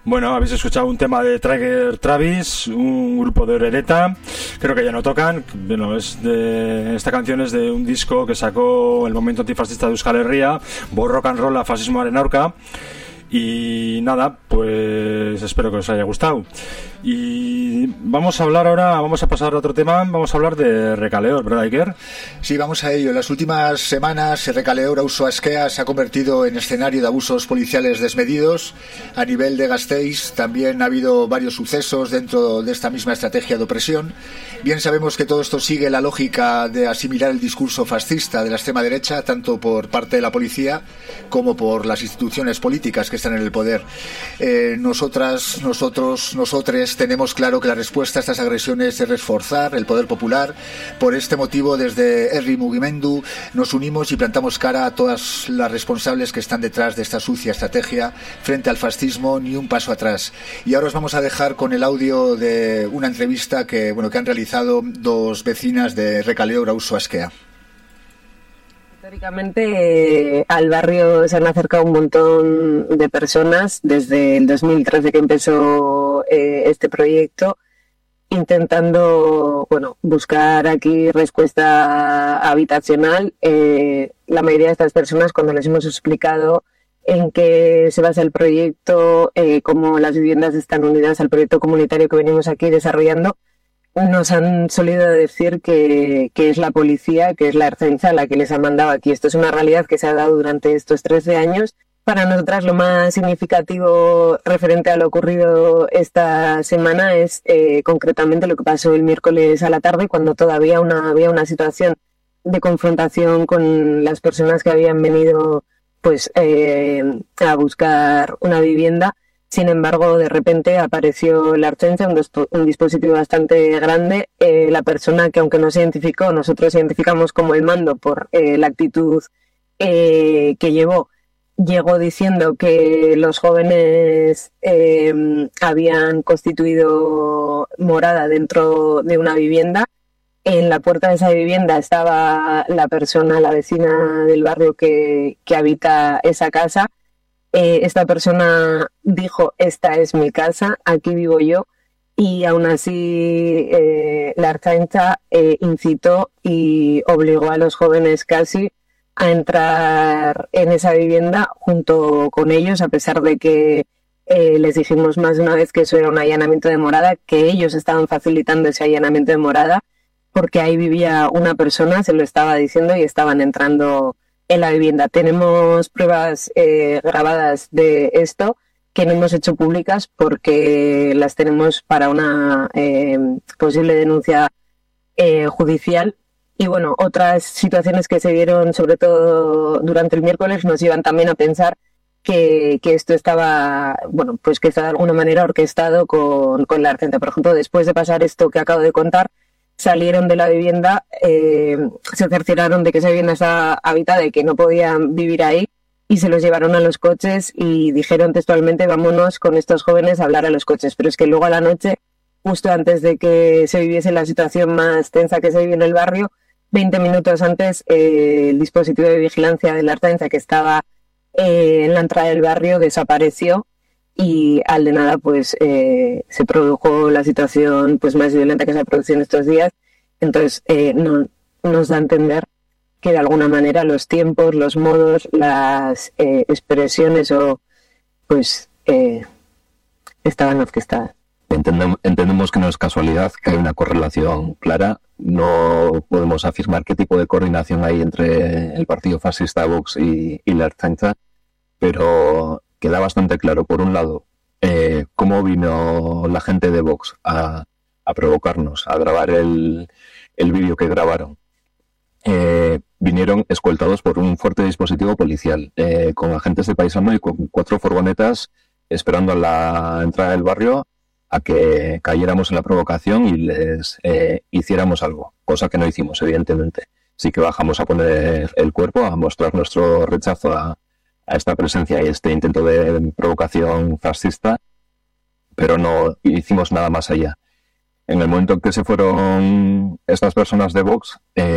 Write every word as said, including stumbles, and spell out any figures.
Bueno, habéis escuchado un tema de Trigger Travis, un grupo de Orereta, creo que ya no tocan. Bueno, es de, esta canción es de un disco que sacó el Movimiento Antifascista de Euskal Herria, Bo Rock and Roll a Fascismoaren aurka. Y nada, pues espero que os haya gustado. Y vamos a hablar ahora, vamos a pasar a otro tema, vamos a hablar de Recaleor, ¿verdad, Iker? Sí, vamos a ello. En las últimas semanas, Recaleor Auzo Askea se ha convertido en escenario de abusos policiales desmedidos. A nivel de Gasteiz también ha habido varios sucesos dentro de esta misma estrategia de opresión. Bien sabemos que todo esto sigue la lógica de asimilar el discurso fascista de la extrema derecha, tanto por parte de la policía como por las instituciones políticas que están en el poder. Eh, nosotras, nosotros, nosotres tenemos claro que la respuesta a estas agresiones es reforzar el poder popular. Por este motivo, desde Herri Mugimendu nos unimos y plantamos cara a todas las responsables que están detrás de esta sucia estrategia frente al fascismo, ni un paso atrás. Y ahora os vamos a dejar con el audio de una entrevista que, bueno, que han realizado dos vecinas de Recaleor Auzo Askea. Históricamente eh, al barrio se han acercado un montón de personas desde el dos mil trece que empezó eh, este proyecto, intentando bueno buscar aquí respuesta habitacional. Eh, la mayoría de estas personas, cuando les hemos explicado en qué se basa el proyecto, eh, cómo las viviendas están unidas al proyecto comunitario que venimos aquí desarrollando, nos han solido decir que, que es la policía, que es la Ertzaintza la que les ha mandado aquí. Esto es una realidad que se ha dado durante estos trece años. Para nosotras lo más significativo referente a lo ocurrido esta semana es eh, concretamente lo que pasó el miércoles a la tarde, cuando todavía una, había una situación de confrontación con las personas que habían venido pues eh, a buscar una vivienda. Sin embargo, de repente apareció la Ertzaintza, un, un dispositivo bastante grande. Eh, la persona que, aunque no se identificó, nosotros identificamos como el mando por eh, la actitud eh, que llevó, llegó diciendo que los jóvenes eh, habían constituido morada dentro de una vivienda. En la puerta de esa vivienda estaba la persona, la vecina del barrio que, que habita esa casa. Eh, esta persona dijo: esta es mi casa, aquí vivo yo, y aún así eh, la Ertzaintza eh, incitó y obligó a los jóvenes casi a entrar en esa vivienda junto con ellos, a pesar de que eh, les dijimos más de una vez que eso era un allanamiento de morada, que ellos estaban facilitando ese allanamiento de morada porque ahí vivía una persona, se lo estaba diciendo, y estaban entrando en la vivienda. Tenemos pruebas eh, grabadas de esto que no hemos hecho públicas porque las tenemos para una eh, posible denuncia eh, judicial. Y bueno, otras situaciones que se dieron, sobre todo durante el miércoles, nos llevan también a pensar que, que esto estaba, bueno, pues que está de alguna manera orquestado con, con la Ertzaintza. Por ejemplo, después de pasar esto que acabo de contar, salieron de la vivienda, eh, se cercioraron de que esa vivienda estaba habitada y que no podían vivir ahí, y se los llevaron a los coches y dijeron textualmente: vámonos con estos jóvenes a hablar a los coches. Pero es que luego a la noche, justo antes de que se viviese la situación más tensa que se vive en el barrio, veinte minutos antes, eh, el dispositivo de vigilancia de la Ertzaintza que estaba eh, en la entrada del barrio desapareció. Y al de nada pues eh, se produjo la situación pues más violenta que se ha producido en estos días. Entonces eh, no, nos da a entender que de alguna manera los tiempos, los modos, las eh, expresiones o pues eh, estaban orquestadas. Entendem- entendemos que no es casualidad, que hay una correlación clara. No podemos afirmar qué tipo de coordinación hay entre el partido fascista Vox y, y la Ertzaintza, pero queda bastante claro, por un lado, eh, cómo vino la gente de Vox a, a provocarnos, a grabar el, el vídeo que grabaron. Eh, vinieron escoltados por un fuerte dispositivo policial, eh, con agentes de paisano y con cuatro furgonetas esperando a la entrada del barrio a que cayéramos en la provocación y les eh, hiciéramos algo, cosa que no hicimos, evidentemente. Sí que bajamos a poner el cuerpo, a mostrar nuestro rechazo a a esta presencia y este intento de provocación fascista, pero no hicimos nada más allá. En el momento en que se fueron estas personas de Vox, eh,